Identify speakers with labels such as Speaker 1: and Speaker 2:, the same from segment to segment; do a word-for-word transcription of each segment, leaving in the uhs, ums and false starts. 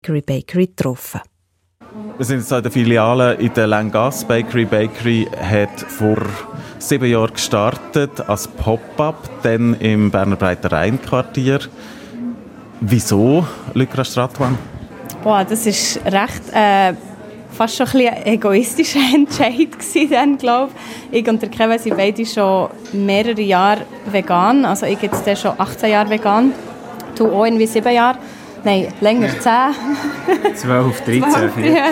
Speaker 1: Bakery Bakery getroffen.
Speaker 2: Wir sind jetzt in der Filiale in der Langasse. Bakery Bakery hat vor sieben Jahren gestartet als Pop-up, dann im Berner Breiter Rhein-Quartier. Wieso Lycra Stratouan?
Speaker 3: Boah, das war recht äh, fast schon ein bisschen ein egoistischer Entscheid gewesen, glaube ich. Ich und der Kevin sind beide schon mehrere Jahre vegan. Also ich jetzt schon achtzehn Jahre vegan. Du auch irgendwie sieben Jahre. Nein, länger, zehn.
Speaker 4: zwölf, dreizehn.
Speaker 3: Ja.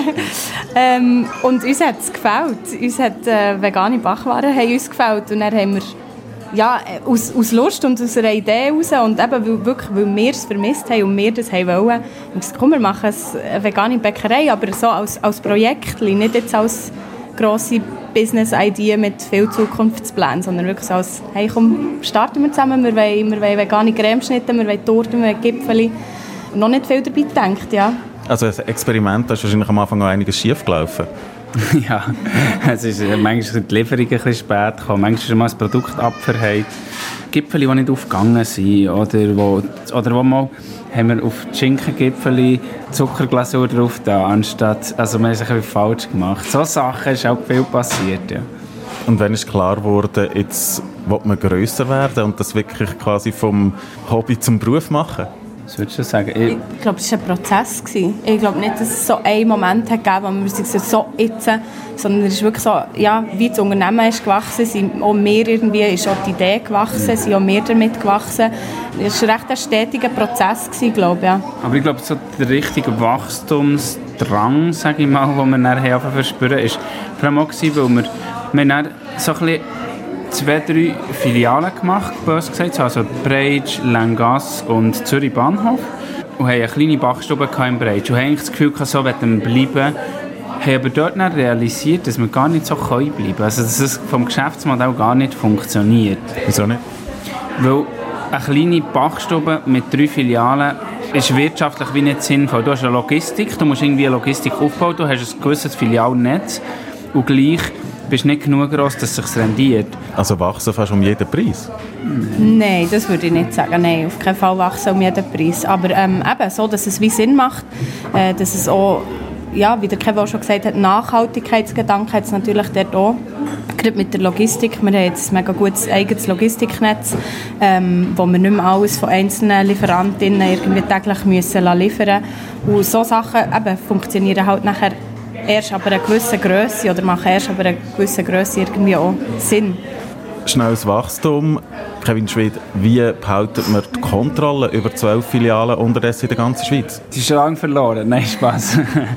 Speaker 3: Ähm, und uns hat es gefällt. Uns hat äh, vegane Backwaren haben uns gefällt. Und dann haben wir ja, aus, aus Lust und aus einer Idee heraus und eben weil, wirklich, weil wir es vermisst haben und wir das haben wollen, haben wir gesagt, komm, wir machen eine vegane Bäckerei, aber so als, als Projekt, nicht jetzt als grosse Business-Idee mit viel Zukunftsplänen, sondern wirklich so als, hey komm, starten wir zusammen, wir wollen, wir wollen vegane Cremeschnitte, wir wollen Torten, wir wollen Gipfeli. Noch nicht viel dabei gedacht, ja.
Speaker 2: Also ein Experiment, da ist wahrscheinlich am Anfang auch einiges schief gelaufen.
Speaker 4: Ja, es ist, manchmal sind die Lieferungen ein bisschen spät gekommen, manchmal ist mal das Produkt abverheilt. Gipfeli, die nicht aufgegangen sind, oder wo, oder wo mal haben wir auf Schinkengipfeli Zuckerglasur drauf da, anstatt, also wir haben es ein bisschen falsch gemacht. So Sachen ist auch viel passiert, ja.
Speaker 2: Und wenn ist klar geworden, jetzt will man grösser werden und das wirklich quasi vom Hobby zum Beruf machen?
Speaker 4: Was würdest du sagen? Ich,
Speaker 3: ich glaube, es war ein Prozess. Ich glaube nicht, dass es so einen Moment hat gegeben, wo man sich so jetzt, sondern es ist wirklich so, ja, wie das Unternehmen ist gewachsen, sind auch mehr irgendwie, ist auch die Idee gewachsen, sind auch mehr damit gewachsen. Es war recht ein stetiger Prozess, glaube ich. Ja.
Speaker 4: Aber ich glaube, so der richtige Wachstumsdrang, sage ich mal, den wir nachher verspüren, ist vor allem auch gewesen, weil wir, wir haben so ein bisschen zwei, drei Filialen gemacht, bös gesagt, also Breitsch, Langasse und Zürich Bahnhof. Und haben eine kleine Backstube im Breitsch. Und haben das Gefühl, so wollen wir bleiben. Haben aber dort dann realisiert, dass wir gar nicht so bleiben können. Also dass es vom Geschäftsmodell gar nicht funktioniert.
Speaker 2: Wieso nicht?
Speaker 4: Weil eine kleine Backstube mit drei Filialen ist wirtschaftlich wie nicht sinnvoll. Du hast eine Logistik, du musst irgendwie eine Logistik aufbauen, du hast ein gewisses Filialnetz und gleich bist nicht genug gross, dass es sich rendiert.
Speaker 2: Also wachsen fast um jeden Preis?
Speaker 3: Nein, das würde ich nicht sagen. Nein, auf keinen Fall wachsen um jeden Preis. Aber ähm, eben so, dass es wie Sinn macht, äh, dass es auch, ja, wie der Kevin auch schon gesagt hat, Nachhaltigkeitsgedanken hat es natürlich dort auch. Gerade mit der Logistik. Wir haben jetzt ein mega gutes eigenes Logistiknetz, ähm, wo wir nicht mehr alles von einzelnen Lieferantinnen irgendwie täglich müssen liefern müssen. Und so Sachen eben, funktionieren halt nachher erst aber eine gewisse Grösse oder machen erst aber eine gewisse Grösse irgendwie auch Sinn.
Speaker 2: Schnelles Wachstum. Kevin Schwed, wie behaltet man die Kontrolle über zwölf Filialen unterdessen in der ganzen Schweiz?
Speaker 4: Die ist schon lange verloren. Nein, Spass.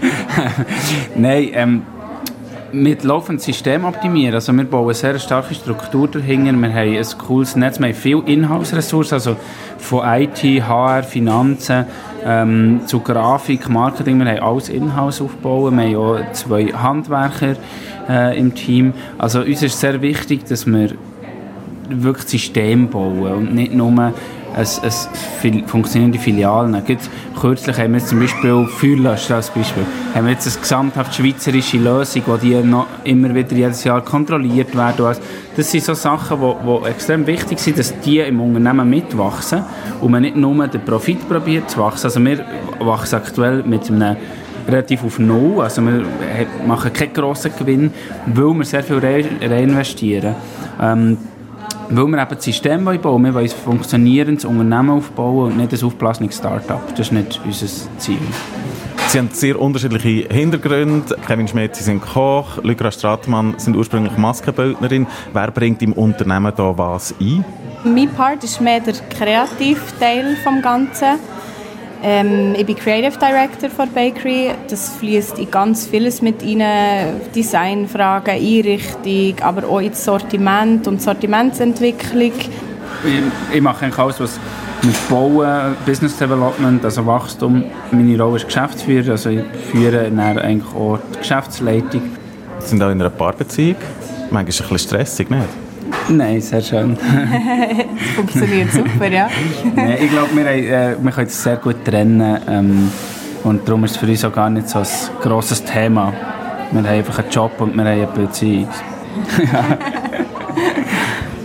Speaker 4: Nein, ähm, mit laufendem System optimieren. Also wir bauen eine sehr starke Struktur dahinter. Wir haben ein cooles Netz. Wir haben viele Inhouse-Ressourcen, also von I T, H R, Finanzen ähm, zu Grafik, Marketing. Wir haben alles Inhouse aufgebaut. Wir haben auch zwei Handwerker äh, im Team. Also uns ist sehr wichtig, dass wir wirklich System bauen und nicht nur ein, ein funktionierende Filialen. Gerade kürzlich haben wir jetzt zum Beispiel Feuerlösch als Beispiel. Haben wir jetzt eine gesamthaft schweizerische Lösung, wo die noch immer wieder jedes Jahr kontrolliert werden. Das sind so Sachen, die extrem wichtig sind, dass die im Unternehmen mitwachsen und man nicht nur den Profit probiert zu wachsen. Also wir wachsen aktuell mit einem relativ auf Null, also wir machen keinen grossen Gewinn, weil wir sehr viel re- reinvestieren. Ähm, Weil wir eben das System bauen wollen. Wir wollen ein funktionierendes Unternehmen aufbauen und nicht ein aufgeblasenes Start-up. Das ist nicht unser Ziel.
Speaker 2: Sie haben sehr unterschiedliche Hintergründe. Kevin Schmidt, Sie sind Koch, Lycra Stratmann sind ursprünglich Maskenbildnerin. Wer bringt im Unternehmen da was ein?
Speaker 3: Mein Part ist mehr der Kreativteil des Ganzen. Ähm, ich bin Creative Director von Bakery. Das fließt in ganz vieles mit rein. Designfragen, Einrichtung, aber auch ins Sortiment und Sortimentsentwicklung.
Speaker 4: Ich, ich mache eigentlich alles, was mit Bauen, Business Development, also Wachstum. Meine Rolle ist Geschäftsführer, also ich führe dann eigentlich auch die Geschäftsleitung.
Speaker 2: Sie sind auch in einer Paarbeziehung. Manchmal ist es ein bisschen stressig, nicht?
Speaker 4: Nein, sehr schön.
Speaker 3: Das funktioniert super, ja.
Speaker 4: Nein, ich glaube, wir, äh, wir können es sehr gut trennen. Ähm, und darum ist es für uns auch gar nicht so ein grosses Thema. Wir haben einfach einen Job und wir haben eine Beziehung.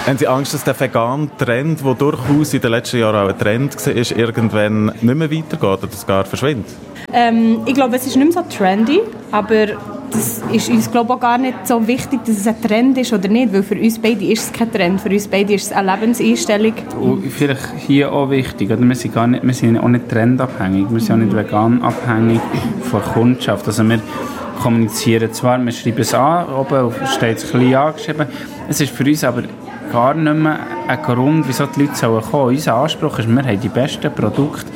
Speaker 2: Haben Sie Angst, dass der Vegan-Trend, der durchaus in den letzten Jahren auch ein Trend war, ist, irgendwann nicht mehr weitergeht oder das gar verschwindet?
Speaker 3: Ähm, ich glaube, es ist nicht mehr so trendy, aber das ist uns glaube ich, auch gar nicht so wichtig, dass es ein Trend ist oder nicht, weil für uns beide ist es kein Trend, für uns beide ist es eine Lebenseinstellung.
Speaker 4: Und vielleicht hier auch wichtig, oder? Wir sind, gar nicht, wir sind auch nicht trendabhängig, wir sind auch nicht vegan abhängig von der Kundschaft. Also wir kommunizieren zwar, wir schreiben es an, oben steht es klein angeschrieben, es ist für uns aber gar nicht mehr ein Grund, wieso die Leute kommen sollen. Unser Anspruch ist, wir haben die besten Produkte.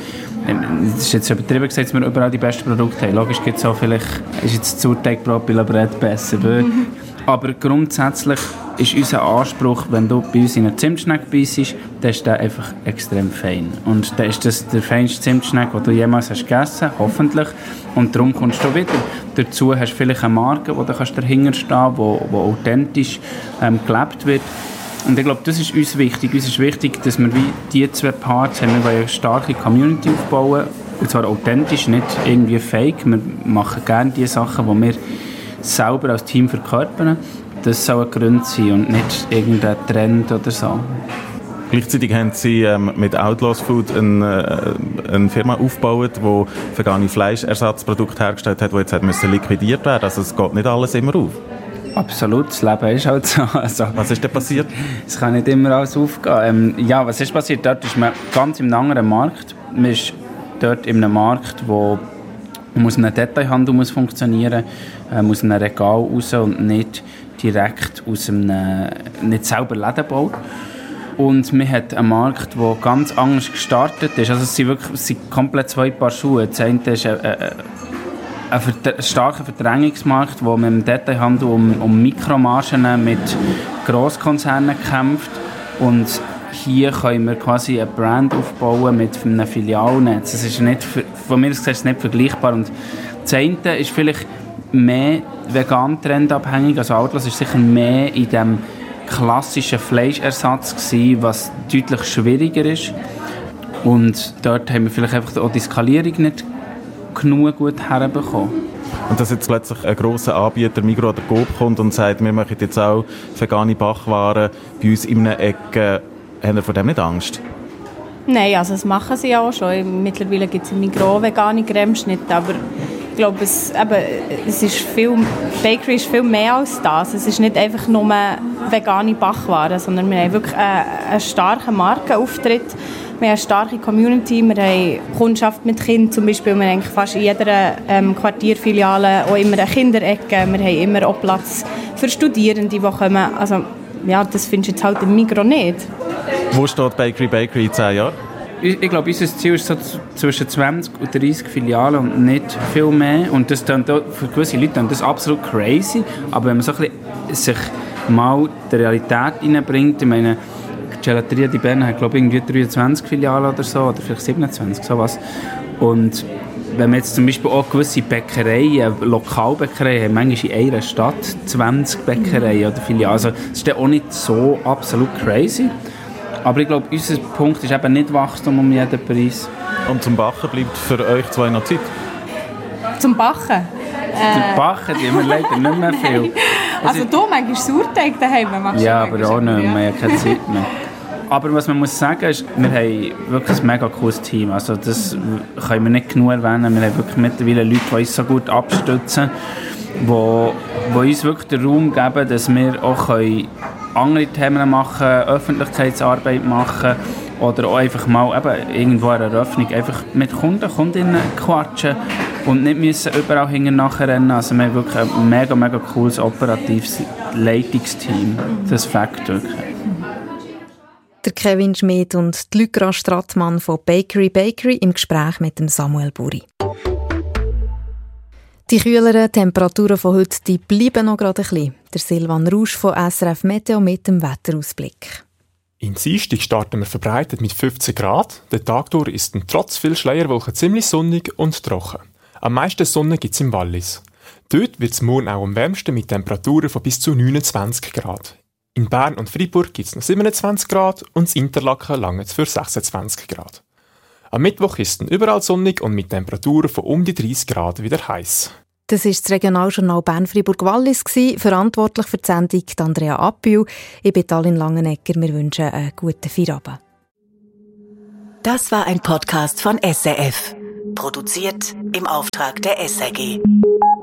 Speaker 4: Es ist jetzt übertrieben gesagt, dass wir überall die besten Produkte haben. Logisch gibt es auch vielleicht, ist jetzt das Sauerteigbrot bei La Brette besser. Mhm. Aber grundsätzlich ist unser Anspruch, wenn du bei uns in einen Zimtschneck beißt, dann ist der einfach extrem fein. Und dann ist das der feinste Zimtschneck, den du jemals hast gegessen hast, hoffentlich. Und darum kommst du wieder. Dazu hast du vielleicht eine Marke, wo du dahinter stehen kannst, wo, wo authentisch ähm, gelebt wird. Und ich glaube, das ist uns wichtig. Uns ist wichtig, dass wir wie die zwei Parts haben. Wir wollen eine starke Community aufbauen. Und zwar authentisch, nicht irgendwie fake. Wir machen gerne die Sachen, die wir selber als Team verkörpern. Das soll ein Grund sein und nicht irgendein Trend oder so.
Speaker 2: Gleichzeitig haben Sie ähm, mit Outlaws Food eine, äh, eine Firma aufgebaut, die vegane Fleischersatzprodukte hergestellt hat, die jetzt hat müssen liquidiert werden. Also es geht nicht alles immer auf.
Speaker 4: Absolut, das Leben ist halt so. Also,
Speaker 2: was ist denn passiert?
Speaker 4: Es kann nicht immer alles aufgehen. Ähm, ja, was ist passiert? Dort ist man ganz im anderen Markt. Man ist dort in einem Markt, wo man aus einem Detailhandel muss funktionieren muss, äh, aus einem Regal raus und nicht direkt aus einem, nicht selber Läden baut. Und man hat einen Markt, der ganz anders gestartet ist. Also es sind wirklich es sind komplett zwei Paar Schuhe. Das eine ist ein, ein, ein, ein starker Verdrängungsmarkt, wo man im Detailhandel um, um Mikromargen mit Grosskonzernen kämpft. Und hier können wir quasi eine Brand aufbauen mit einem Filialnetz. Das ist nicht, von mir aus gesehen, ist es nicht vergleichbar. Und das eine ist vielleicht mehr vegan trendabhängig. Also Outlaws ist sicher mehr in dem klassischen Fleischersatz gewesen, was deutlich schwieriger ist. Und dort haben wir vielleicht einfach auch die Skalierung nicht genug gut herbekommen.
Speaker 2: Und dass jetzt plötzlich ein grosser Anbieter, Migros oder Coop, kommt und sagt, wir machen jetzt auch vegane Backwaren bei uns in einer Ecke, haben Sie vor dem nicht Angst?
Speaker 3: Nein, also das machen sie ja auch schon. Mittlerweile gibt es im Migros vegane Cremeschnitte, aber ich glaube, es, eben, es ist viel, Bakery ist viel mehr als das. Es ist nicht einfach nur vegane Backwaren, sondern wir haben wirklich einen, einen starken Markenauftritt. Wir haben eine starke Community, wir haben Kundschaft mit Kindern zum Beispiel. Wir haben eigentlich fast in jeder ähm, Quartierfiliale auch immer eine Kinderecke. Wir haben immer auch Platz für Studierende, die kommen. Also, ja, das findest du jetzt halt im Migros nicht.
Speaker 2: Wo steht Bakery Bakery in zehn Jahren?
Speaker 4: Ich, ich glaube, unser Ziel ist so zwischen zwanzig und dreissig Filialen und nicht viel mehr. Und das dann für gewisse Leute das absolut crazy. Aber wenn man so ein bisschen sich mal die Realität reinbringt, ich meine, Gelateria di Bern hat glaube ich irgendwie dreiundzwanzig Filialen oder so, oder vielleicht siebenundzwanzig, sowas. Und wenn man jetzt zum Beispiel auch gewisse Bäckereien, Lokalbäckereien haben, manchmal in einer Stadt zwanzig Bäckereien oder Filialen. Also das ist dann auch nicht so absolut crazy. Aber ich glaube, unser Punkt ist eben nicht Wachstum um jeden Preis.
Speaker 2: Und zum Backen bleibt für euch zwei noch Zeit?
Speaker 3: Zum Backen? Äh.
Speaker 4: Zum Backen, die haben wir leider nicht mehr viel.
Speaker 3: Also du manchmal Sauerteig daheim machst.
Speaker 4: Ja, aber auch nicht mehr, wir haben keine Zeit mehr. Aber was man muss sagen ist, wir haben wirklich ein mega cooles Team. Also das können wir nicht genug erwähnen. Wir haben wirklich mittlerweile Leute, die uns so gut abstützen, die, die uns wirklich den Raum geben, dass wir auch können andere Themen machen, Öffentlichkeitsarbeit machen oder auch einfach mal eben irgendwo eine Eröffnung einfach mit Kunden, Kundinnen quatschen und nicht müssen überall hinten nachher rennen. Also wir haben wirklich ein mega, mega cooles operatives Leitungsteam. Das fängt wirklich.
Speaker 1: Der Kevin Schmid und Lycra Strattmann von Bakery Bakery im Gespräch mit dem Samuel Buri. Die kühleren Temperaturen von heute die bleiben noch gerade ein bisschen. Der Silvan Rausch von S R F Meteo mit dem Wetterausblick.
Speaker 5: In Dienstag starten wir verbreitet mit fünfzehn Grad. Der Tag durch ist trotz viel Schleierwolken ziemlich sonnig und trocken. Am meisten Sonne gibt es im Wallis. Dort wird es morgen auch am wärmsten mit Temperaturen von bis zu neunundzwanzig Grad. In Bern und Freiburg gibt es noch siebenundzwanzig Grad und in Interlaken lange für sechsundzwanzig Grad. Am Mittwoch ist es überall sonnig und mit Temperaturen von um die dreißig Grad wieder heiß.
Speaker 1: Das war das Regionaljournal Bern-Fribourg-Wallis. Verantwortlich für die Sendung Andrea Appühl. Ich bin Talin Langenegger. Wir wünschen einen guten Feierabend.
Speaker 6: Das war ein Podcast von S R F. Produziert im Auftrag der S R G.